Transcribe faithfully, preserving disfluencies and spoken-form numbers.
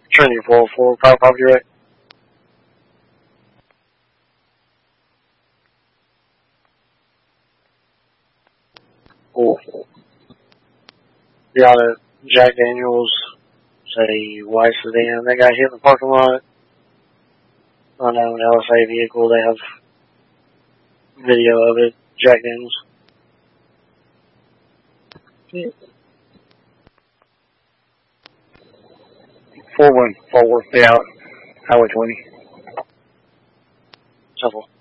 Trinity four four, power pop direct. Awful. Got a Jack Daniels, say, white sedan. That got hit in the parking lot. Unknown L S A vehicle. They have video of it. Jack Daniels. four one four, stay out. Highway twenty. Shuffle.